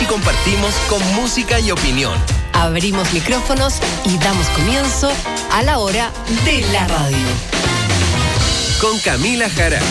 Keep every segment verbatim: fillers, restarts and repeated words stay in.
compartimos con música y opinión. Abrimos micrófonos y damos comienzo a la hora de la radio. Con Camila Jara.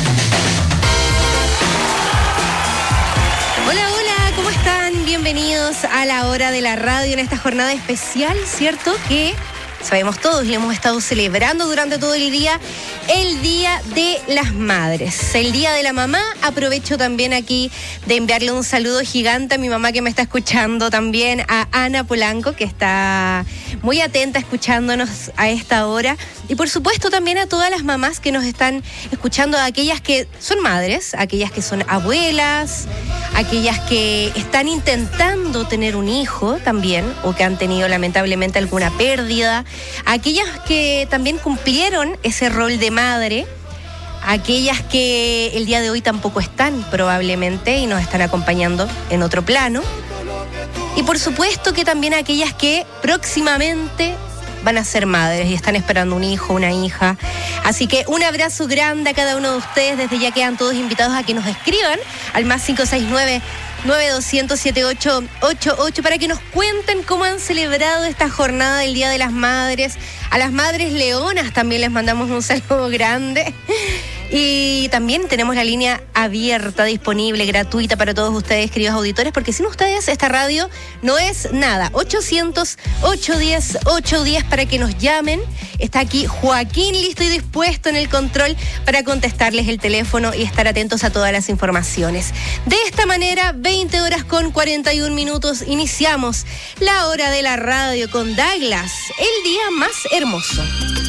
Hola, hola, ¿cómo están? Bienvenidos a la hora de la radio en esta jornada especial, ¿cierto? Que sabemos todos y hemos estado celebrando durante todo el día el Día de las Madres, el Día de la Mamá. Aprovecho también aquí de enviarle un saludo gigante a mi mamá que me está escuchando, también a Ana Polanco, que está muy atenta escuchándonos a esta hora, y por supuesto también a todas las mamás que nos están escuchando, a aquellas que son madres, a aquellas que son abuelas, a aquellas que están intentando tener un hijo también, o que han tenido lamentablemente alguna pérdida, a aquellas que también cumplieron ese rol de madre, aquellas que el día de hoy tampoco están probablemente y nos están acompañando en otro plano, y por supuesto que también aquellas que próximamente van a ser madres y están esperando un hijo, una hija. Así que un abrazo grande a cada uno de ustedes. Desde ya quedan todos invitados a que nos escriban al más cinco seis nueve, nueve dos cero cero, siete ocho ocho ocho para que nos cuenten cómo han celebrado esta jornada del Día de las Madres. A las madres leonas también les mandamos un saludo grande. Y también tenemos la línea abierta, disponible, gratuita para todos ustedes, queridos auditores, porque sin ustedes esta radio no es nada. ochocientos, ochocientos diez, ochocientos diez para que nos llamen. Está aquí Joaquín listo y dispuesto en el control para contestarles el teléfono y estar atentos a todas las informaciones. De esta manera, veinte horas con cuarenta y un minutos, iniciamos la hora de la radio con Douglas, el día más hermoso.